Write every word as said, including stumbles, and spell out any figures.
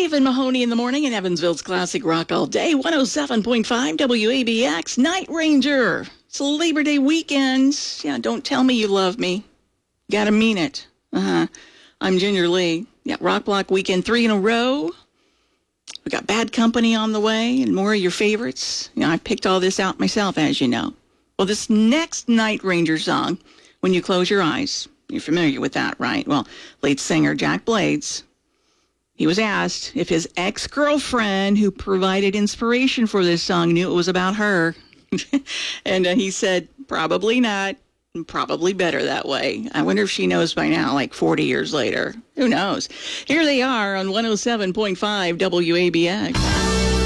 Stephen Mahoney in the morning in Evansville's Classic Rock All Day, one oh seven point five W A B X, Night Ranger. It's Labor Day weekend. Yeah, don't tell me you love me. Gotta mean it. Uh-huh. I'm Ginger Lee. Yeah, Rock Block weekend three in a row. We got Bad Company on the way and more of your favorites. You know, I picked all this out myself, as you know. Well, this next Night Ranger song, When You Close Your Eyes, you're familiar with that, right? Well, lead singer Jack Blades, he was asked if his ex-girlfriend who provided inspiration for this song knew it was about her. and uh, he said, probably not. Probably better that way. I wonder if she knows by now, like forty years later. Who knows? Here they are on one oh seven point five W A B X.